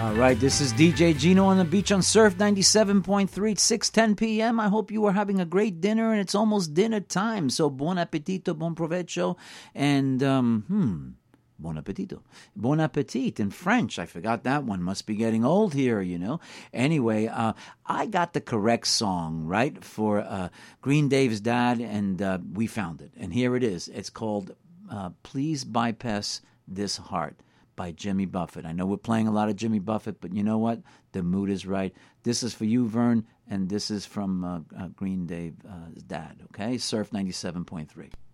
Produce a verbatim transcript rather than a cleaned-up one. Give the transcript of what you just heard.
All right, this is D J Gino on the beach on Surf ninety-seven point three. It's six ten p.m. I hope you are having a great dinner, and it's almost dinner time. So buon appetito, buon provecho, and, um, hmm, buon appetito. Bon appetit in French. I forgot that one. Must be getting old here, you know. Anyway, uh, I got the correct song, right, for uh, Green Dave's dad, and uh, we found it. And here it is. It's called uh, Please Bypass This Heart by Jimmy Buffett. I know we're playing a lot of Jimmy Buffett, but you know what? The mood is right. This is for you, Vern, and this is from uh, uh, Green Dave's uh, dad, okay? Surf ninety-seven point three.